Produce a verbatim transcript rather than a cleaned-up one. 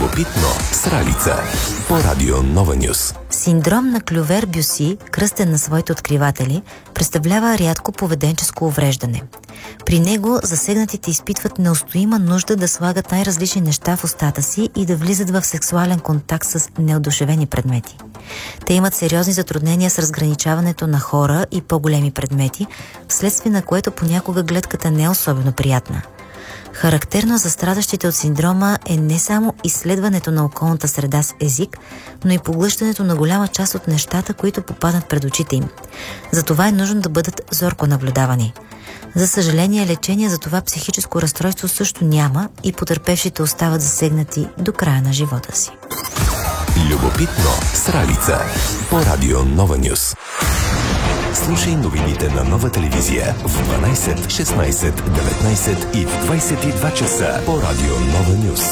Любопитно с Ралица по радио Нова Нюс. Синдром на Клювер-Бюси, кръстен на своите откриватели, представлява рядко поведенческо увреждане. При него засегнатите изпитват неустоима нужда да слагат най-различни неща в устата си и да влизат в сексуален контакт с неодушевени предмети. Те имат сериозни затруднения с разграничаването на хора и по-големи предмети, вследствие на което понякога гледката не е особено приятна. Характерно за страдащите от синдрома е не само изследването на околната среда с език, но и поглъщането на голяма част от нещата, които попадат пред очите им. Затова е нужно да бъдат зорко наблюдавани. За съжаление, лечение за това психическо разстройство също няма и потърпевшите остават засегнати до края на живота си. Любопитно с Ралица по радио Нова Нюс. Слушай новините на Нова телевизия в дванайсет, шестнайсет, деветнайсет и в двайсет и два часа по радио Нова Нюс.